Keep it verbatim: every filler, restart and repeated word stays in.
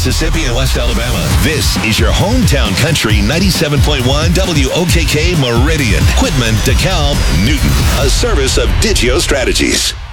Mississippi, and West Alabama. This is your hometown country ninety-seven point one W O K K Meridian. Quitman, DeKalb, Newton. A service of Digio Strategies.